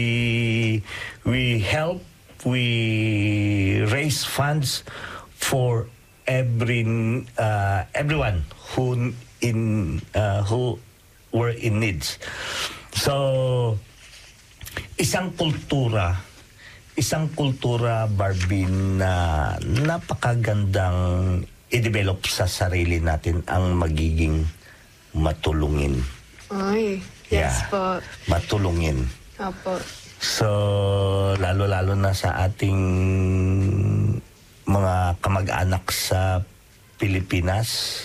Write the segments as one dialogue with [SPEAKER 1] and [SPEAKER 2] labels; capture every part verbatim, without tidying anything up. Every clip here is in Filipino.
[SPEAKER 1] we, we help, we raise funds for every uh, everyone who in uh, who were in needs. So isang kultura, isang kultura, Barbie, na napakagandang i-develop sa sarili natin ang magiging matulungin.
[SPEAKER 2] Ay, yes
[SPEAKER 1] Yeah,
[SPEAKER 2] po.
[SPEAKER 1] matulungin.
[SPEAKER 2] Opo.
[SPEAKER 1] So, lalo-lalo na sa ating mga kamag-anak sa Pilipinas,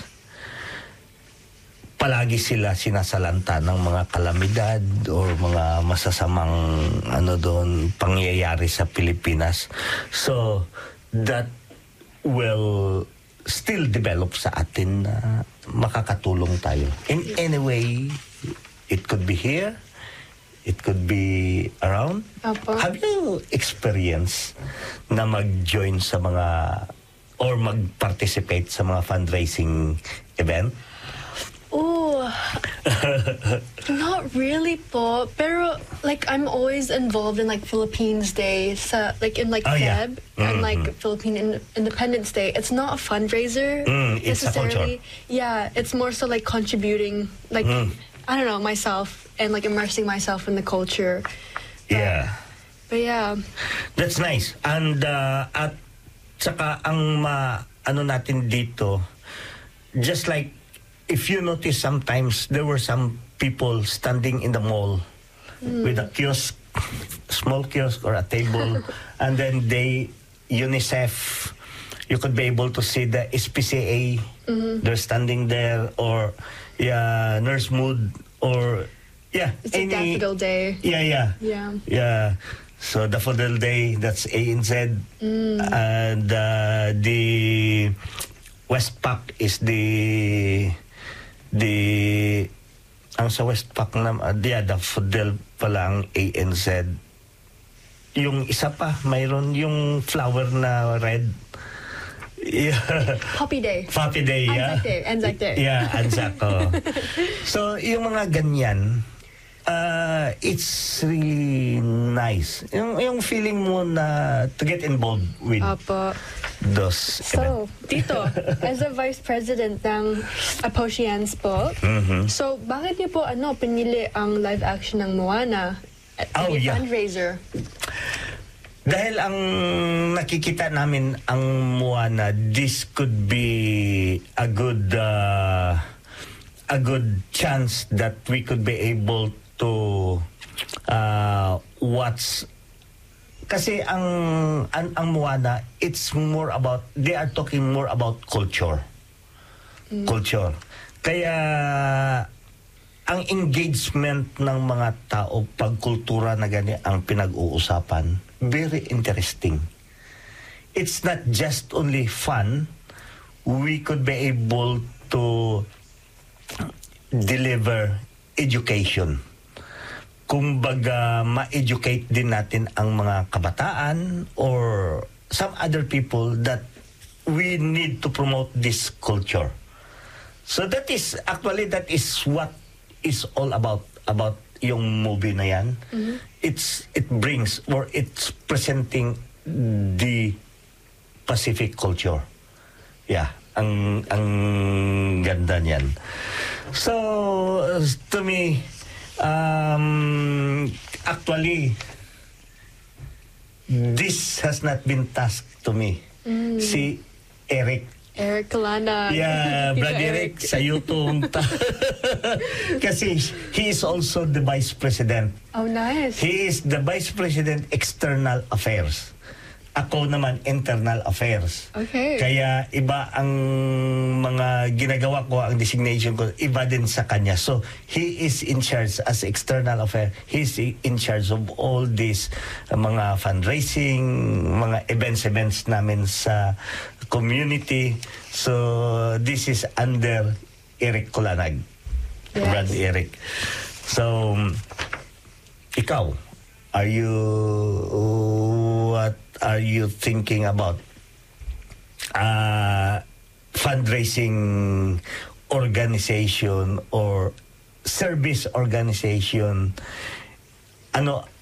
[SPEAKER 1] palagi sila sinasalanta ng mga kalamidad o mga masasamang ano doon pangyayari sa Pilipinas. So, that will still develop sa atin na makakatulong tayo. In any way, it could be here, it could be around.
[SPEAKER 2] Opo.
[SPEAKER 1] Have you experienced na mag-join sa mga or mag-participate sa mga fundraising event?
[SPEAKER 2] Oh, not really po. Pero like I'm always involved in like Philippines Day, sa, like in like
[SPEAKER 1] Oh, yeah.
[SPEAKER 2] Feb and like
[SPEAKER 1] Mhm.
[SPEAKER 2] Philippine in- Independence Day. It's not a fundraiser
[SPEAKER 1] Mm, it's a
[SPEAKER 2] necessarily. Yeah, it's more so like contributing, like
[SPEAKER 1] Mm.
[SPEAKER 2] I don't know, myself and like immersing myself in the culture. But,
[SPEAKER 1] Yeah.
[SPEAKER 2] But yeah.
[SPEAKER 1] That's nice. And uh, at saka ang ma ano natin dito, just like if you notice sometimes there were some people standing in the mall with a kiosk, small kiosk or a table, and then they UNICEF, you could be able to see the S P C A, they're standing there, or yeah, Nurse Mood, or yeah,
[SPEAKER 2] It's a
[SPEAKER 1] any
[SPEAKER 2] Daffodil Day.
[SPEAKER 1] yeah, yeah.
[SPEAKER 2] Yeah.
[SPEAKER 1] Yeah. So Daffodil Day, that's A N Z. And uh, the Westpac is the the ang sa Westpac na uh, yeah, Daffodil pala ang A N Z. Yung isa pa, mayroon yung flower na red. Yeah.
[SPEAKER 2] Puppy Day.
[SPEAKER 1] Puppy Day, yeah.
[SPEAKER 2] Anzac Day. Anzac Day.
[SPEAKER 1] Yeah, Anzac. Oh. So, yung mga ganyan, uh, it's really nice. Yung, yung feeling mo na to get involved with
[SPEAKER 2] Opo.
[SPEAKER 1] those events.
[SPEAKER 2] So, Tito, as a Vice President ng Aposhians po,
[SPEAKER 1] Mhm.
[SPEAKER 2] so bakit niyo po ano pinili ang live action ng Moana at
[SPEAKER 1] Oh,
[SPEAKER 2] the
[SPEAKER 1] yeah.
[SPEAKER 2] fundraiser?
[SPEAKER 1] Dahil ang nakikita namin ang Moana, this could be a good uh, a good chance that we could be able to uh, watch. Kasi ang, ang ang Moana, it's more about, they are talking more about culture. Culture. Kaya ang engagement ng mga tao pag kultura na gani ang pinag-uusapan, very interesting. It's not just only fun. We could be able to deliver education. Kumbaga, ma-educate din natin ang mga kabataan or some other people that we need to promote this culture. So that is, actually, that is what is all about, about yung movie na yan. It's, it brings, or it's presenting the Pacific culture. Yeah, ang, ang ganda niyan. So, uh, to me, um, actually, this has not been tasked to me. Si Eric.
[SPEAKER 2] Eric Kalana.
[SPEAKER 1] Yeah,
[SPEAKER 2] Tito
[SPEAKER 1] Brad Eric, sa YouTube. Kasi he is also the Vice President.
[SPEAKER 2] Oh, nice.
[SPEAKER 1] He is the Vice President External Affairs. Ako naman, Internal Affairs.
[SPEAKER 2] Okay.
[SPEAKER 1] Kaya iba ang mga ginagawa ko, ang designation ko, iba din sa kanya. So, he is in charge as External Affairs. He is in charge of all these uh, mga fundraising, mga events-events namin sa community. So, this is under Eric Kulanag.
[SPEAKER 2] Yes.
[SPEAKER 1] Brad Eric. So, ikaw, are you, what are you thinking about uh, fundraising organization or service organization? Ano